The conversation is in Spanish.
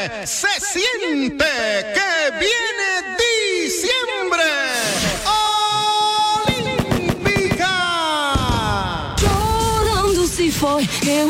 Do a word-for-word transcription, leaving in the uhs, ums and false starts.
se siente que viene diciembre. Olímpica. Chorando se foi.